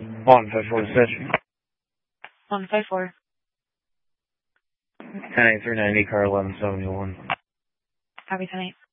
154 Stitch. 154. 10-8 through 90, car 1171. Copy 10-8.